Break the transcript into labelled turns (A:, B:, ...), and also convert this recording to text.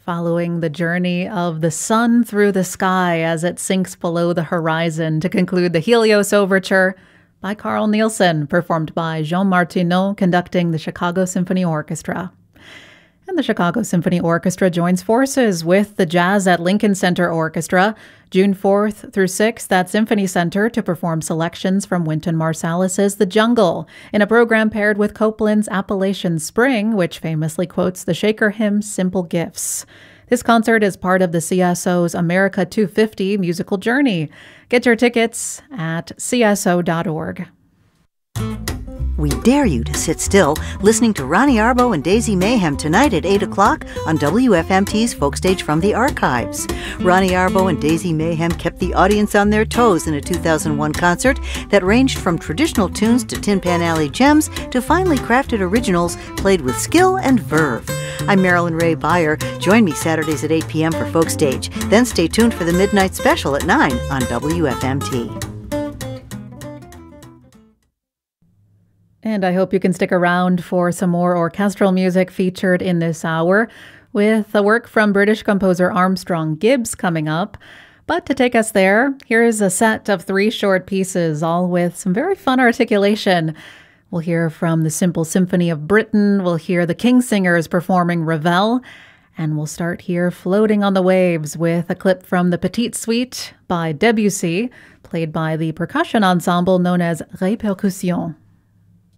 A: following the journey of the sun through the sky as it sinks below the horizon to conclude the Helios Overture by Carl Nielsen, performed by Jean Martineau, conducting the Chicago Symphony Orchestra. And the Chicago Symphony Orchestra joins forces with the Jazz at Lincoln Center Orchestra June 4th through 6th at Symphony Center to perform selections from Wynton Marsalis's The Jungle in a program paired with Copland's Appalachian Spring, which famously quotes the Shaker hymn Simple Gifts. This concert is part of the CSO's America 250 musical journey. Get your tickets at cso.org.
B: We dare you to sit still, listening to Ronnie Arbo and Daisy Mayhem tonight at 8 o'clock on WFMT's Folkstage from the Archives. Ronnie Arbo and Daisy Mayhem kept the audience on their toes in a 2001 concert that ranged from traditional tunes to Tin Pan Alley gems to finely crafted originals played with skill and verve. I'm Marilyn Ray Beyer. Join me Saturdays at 8 p.m. for Folkstage. Then stay tuned for the Midnight Special at 9 on WFMT.
A: And I hope you can stick around for some more orchestral music featured in this hour, with a work from British composer Armstrong Gibbs coming up. But to take us there, here is a set of 3 short pieces, all with some very fun articulation. We'll hear from the Simple Symphony of Britain, we'll hear the Kingsingers performing Ravel, and we'll start here floating on the waves with a clip from the Petite Suite by Debussy, played by the percussion ensemble known as Répercussions.